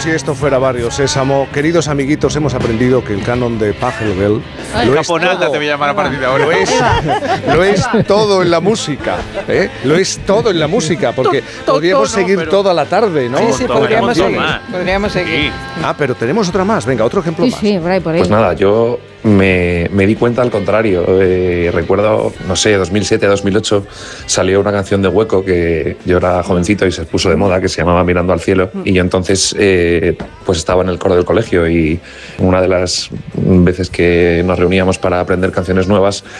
si esto fuera Barrio Sésamo. Queridos amiguitos, hemos aprendido que el canon de Pachelbel lo es Caponata todo. te voy a llamar a partir de ahora. Lo es todo en la música, ¿eh? Lo es todo en la música, porque podríamos seguir toda la tarde, ¿no? Sí, podríamos seguir. Sí. Ah, pero tenemos otra más. Venga, otro ejemplo más. Sí, por ahí. Pues nada, yo me di cuenta al contrario. Recuerdo, no sé, 2007, 2008, salió una canción de Hueco que yo era jovencito y se puso de moda, que se llamaba Mirando al cielo. Y yo entonces pues estaba en el coro del colegio y una de las veces que nos reuníamos para aprender canciones nuevas